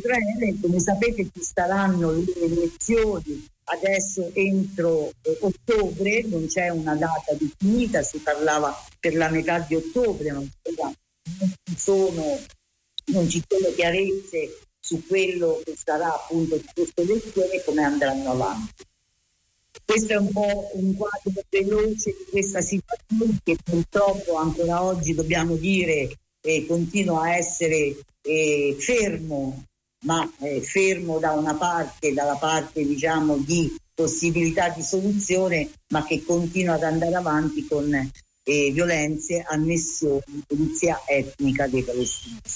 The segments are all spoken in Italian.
Israele. Come sapete ci saranno le elezioni adesso entro ottobre, non c'è una data definita, si parlava per la metà di ottobre, ma non ci sono chiarezze su quello che sarà appunto di queste elezioni e come andranno avanti. Questo è un po' un quadro veloce di questa situazione che purtroppo ancora oggi dobbiamo dire continua a essere fermo, ma fermo da una parte, dalla parte diciamo di possibilità di soluzione, ma che continua ad andare avanti con violenze, annessioni, pulizia etnica dei palestinesi.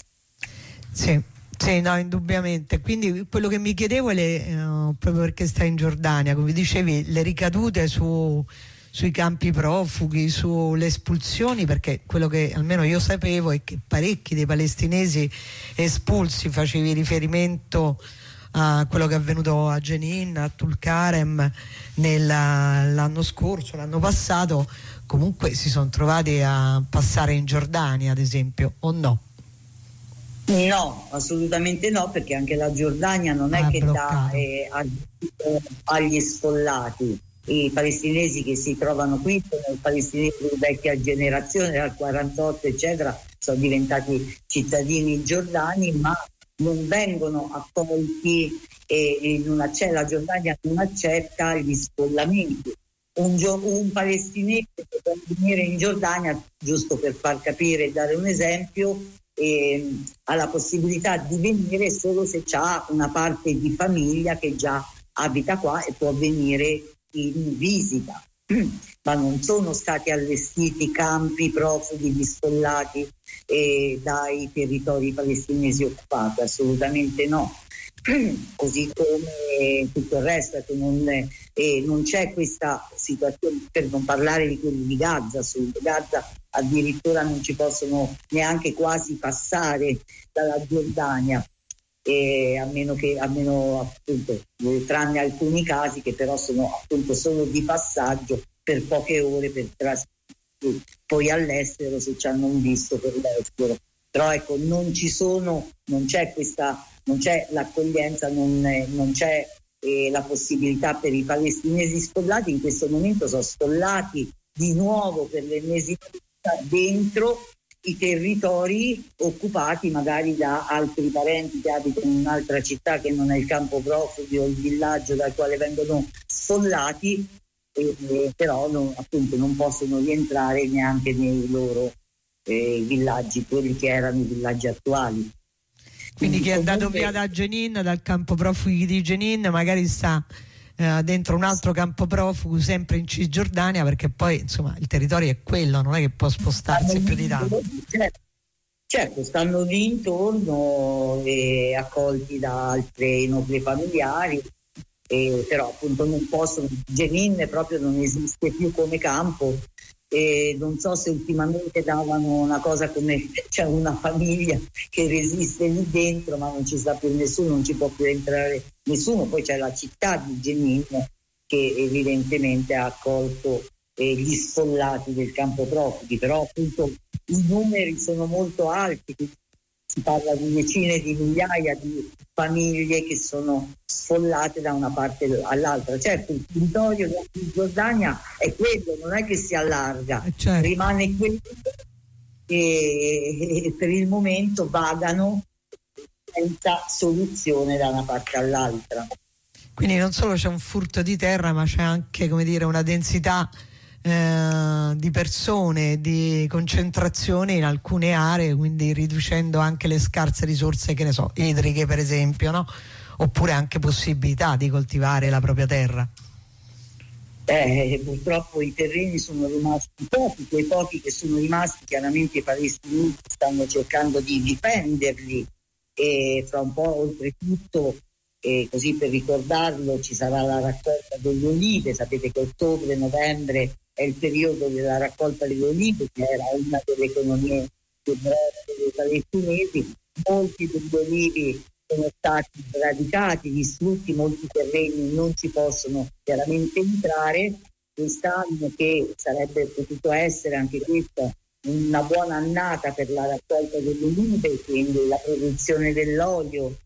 Sì, no, indubbiamente. Quindi quello che mi chiedevo è proprio perché stai in Giordania, come dicevi, le ricadute sui campi profughi, sulle espulsioni, perché quello che almeno io sapevo è che parecchi dei palestinesi espulsi, facevi riferimento a quello che è avvenuto a Jenin, a Tulkarem l'anno scorso, l'anno passato, comunque si sono trovati a passare in Giordania, ad esempio, o no? No, assolutamente no, perché anche la Giordania non è che dà agli sfollati. I palestinesi che si trovano qui sono palestinesi di vecchia generazione, dal 48 eccetera, sono diventati cittadini giordani, ma non vengono accolti la Giordania non accetta gli sfollamenti. Un palestinese che può venire in Giordania, giusto per far capire e dare un esempio, ha la possibilità di venire solo se ha una parte di famiglia che già abita qua e può venire in visita, ma non sono stati allestiti campi profughi di sfollati dai territori palestinesi occupati, assolutamente no. Così come tutto il resto, che non c'è questa situazione, per non parlare di quelli di Gaza. Su Gaza addirittura non ci possono neanche quasi passare dalla Giordania, almeno appunto, tranne alcuni casi che però sono appunto solo di passaggio per poche ore per trasferirsi poi all'estero se ci hanno un visto per l'estero. Però ecco, non c'è l'accoglienza, non c'è la possibilità per i palestinesi sfollati. In questo momento sono sfollati di nuovo per l'ennesima volta dentro i territori occupati magari da altri parenti che abitano in un'altra città che non è il campo profughi o il villaggio dal quale vengono sfollati, però appunto non possono rientrare neanche nei loro villaggi, quelli che erano i villaggi attuali. Quindi chi è andato via da Jenin, dal campo profughi di Jenin, magari sta dentro un altro campo profughi sempre in Cisgiordania, perché poi insomma il territorio è quello, non è che può spostarsi più di tanto. Certo, stanno lì intorno accolti da altre nuclei familiari, però appunto non possono. Jenin proprio non esiste più come campo. Non so se ultimamente davano una cosa come c'è una famiglia che resiste lì dentro, ma non ci sta più nessuno, non ci può più entrare nessuno. Poi c'è la città di Jenin che evidentemente ha accolto gli sfollati del campo profughi, però appunto i numeri sono molto alti, si parla di decine di migliaia di famiglie che sono sfollate da una parte all'altra. Certo, il territorio della Cisgiordania è quello, non è che si allarga, certo. Rimane quello e per il momento vagano senza soluzione da una parte all'altra. Quindi non solo c'è un furto di terra, ma c'è anche, come dire, una densità di persone, di concentrazione in alcune aree, quindi riducendo anche le scarse risorse, che ne so, idriche per esempio, no? Oppure anche possibilità di coltivare la propria terra. Purtroppo i terreni sono rimasti pochi, quei pochi che sono rimasti chiaramente i palestinesi stanno cercando di difenderli, e fra un po' oltretutto, così per ricordarlo, ci sarà la raccolta delle olive. Sapete che ottobre-novembre è il periodo della raccolta delle olive, che era una delle economie più grosse dei palestinesi. Molti degli olivi sono stati sradicati, distrutti, molti terreni non ci possono chiaramente entrare. Quest'anno, che sarebbe potuto essere anche questa una buona annata per la raccolta delle olive, quindi la produzione dell'olio